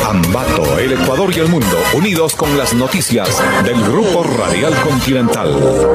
Ambato, el Ecuador y el mundo, unidos con las noticias del Grupo Radial Continental.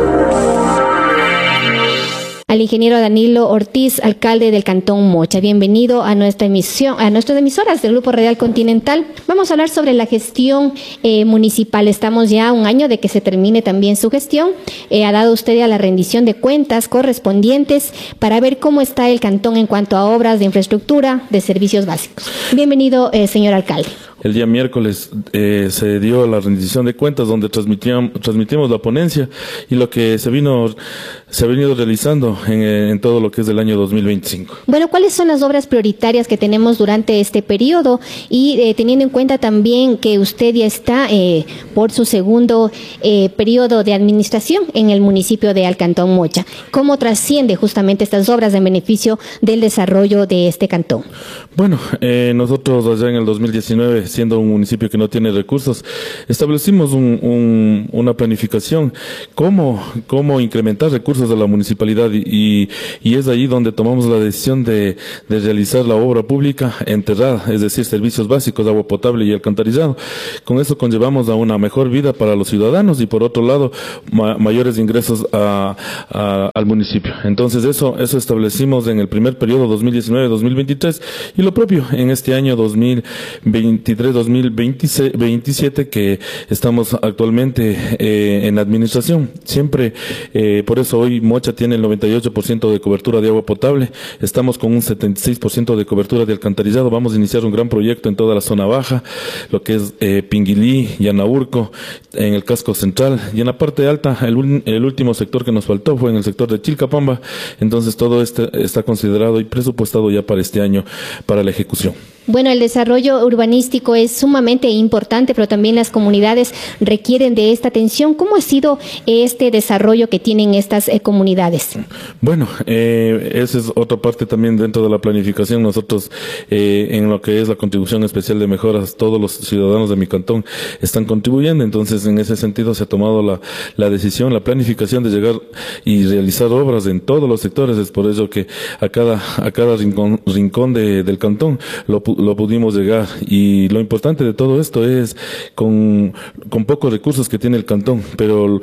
Al ingeniero Danilo Ortiz, alcalde del Cantón Mocha. Bienvenido a nuestra emisión, a nuestras emisoras del Grupo Radial Continental. Vamos a hablar sobre la gestión municipal. Estamos ya a un año de que se termine también su gestión. Ha dado usted ya la rendición de cuentas correspondientes para ver cómo está el cantón en cuanto a obras de infraestructura, de servicios básicos. Bienvenido, señor alcalde. El día miércoles se dio la rendición de cuentas donde transmitimos la ponencia y lo que se ha venido realizando en todo lo que es el año 2025. Bueno, ¿cuáles son las obras prioritarias que tenemos durante este periodo? Y teniendo en cuenta también que usted ya está por su segundo periodo de administración en el municipio de Cantón Mocha. ¿Cómo trasciende justamente estas obras en beneficio del desarrollo de este cantón? Bueno, nosotros allá en el 2019, siendo un municipio que no tiene recursos, establecimos una planificación, cómo incrementar recursos de la municipalidad y es ahí donde tomamos la decisión de realizar la obra pública enterrada, es decir, servicios básicos, agua potable y alcantarillado. Con eso conllevamos a una mejor vida para los ciudadanos y por otro lado mayores ingresos al municipio. Entonces eso establecimos en el primer periodo 2019-2023 y lo propio en este año 2023-2027 que estamos actualmente en administración. Siempre, por eso hoy Mocha tiene el 98% de cobertura de agua potable, estamos con un 76% de cobertura de alcantarillado, vamos a iniciar un gran proyecto en toda la zona baja, lo que es Pinguilí, Yanaurco, en el casco central y en la parte alta, el último sector que nos faltó fue en el sector de Chilcapamba. Entonces todo esto está considerado y presupuestado ya para este año para la ejecución. Bueno, el desarrollo urbanístico es sumamente importante, pero también las comunidades requieren de esta atención. ¿Cómo ha sido este desarrollo que tienen estas comunidades? Bueno, esa es otra parte también dentro de la planificación. Nosotros, en lo que es la contribución especial de mejoras, todos los ciudadanos de mi cantón están contribuyendo. Entonces, en ese sentido se ha tomado la decisión, la planificación de llegar y realizar obras en todos los sectores. Es por ello que a cada rincón del cantón lo pudimos llegar, y lo importante de todo esto es con pocos recursos que tiene el cantón, pero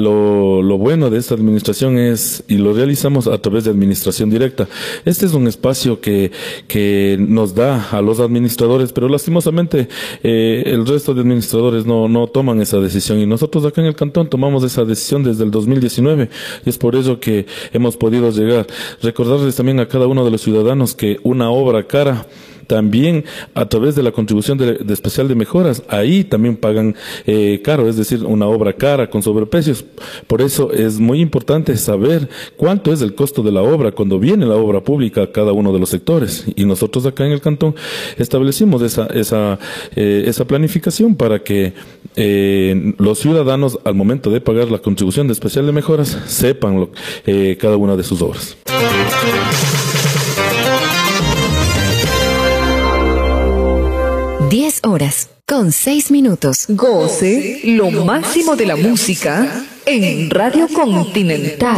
lo bueno de esta administración es, y lo realizamos a través de administración directa. Este es un espacio que nos da a los administradores, pero lastimosamente el resto de administradores no toman esa decisión, y nosotros acá en el cantón tomamos esa decisión desde el 2019 y es por ello que hemos podido llegar. Recordarles también a cada uno de los ciudadanos que una obra cara también a través de la contribución de especial de mejoras, ahí también pagan caro, es decir, una obra cara con sobreprecios. Por eso es muy importante saber cuánto es el costo de la obra cuando viene la obra pública a cada uno de los sectores, y nosotros acá en el cantón establecimos esa planificación para que los ciudadanos al momento de pagar la contribución de especial de mejoras sepan cada una de sus obras. 10:06. Goce lo máximo de la música en Radio Continental.